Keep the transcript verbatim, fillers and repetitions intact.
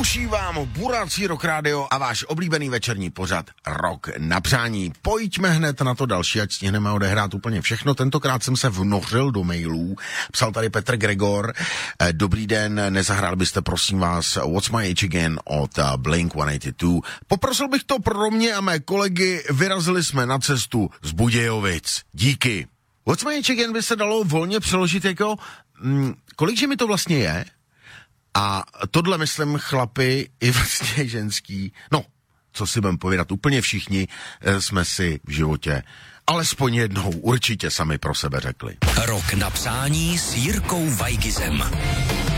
Sluší vám Burací Rock Radio a váš oblíbený večerní pořad Rock na přání. Pojďme hned na to další, ať stihneme odehrát úplně všechno. Tentokrát jsem se vnořil do mailů. Psal tady Petr Gregor. Dobrý den, nezahrál byste prosím vás What's My Age Again od Blink sto osmdesát dva. Poprosil bych to pro mě a mé kolegy. Vyrazili jsme na cestu z Budějovic. Díky. What's My Age Again by se dalo volně přeložit jako hm, kolikže mi to vlastně je? A tohle, myslím, chlapi i vlastně ženský, no, co si budem povědat, úplně všichni jsme si v životě alespoň jednou určitě sami pro sebe řekli. Rock na přání s Jirkou Weigizem.